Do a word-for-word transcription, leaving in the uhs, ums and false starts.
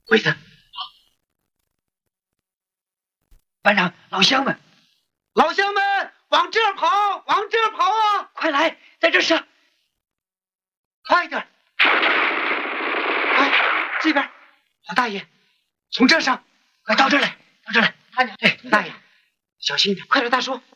鬼子。班长，老乡们，老乡们，往这儿跑，往这儿跑啊！快来，在这上，快点！哎，这边，老大爷，从这上，快到这儿来，到这儿来。看见？对，大爷，小心点，快点，大叔。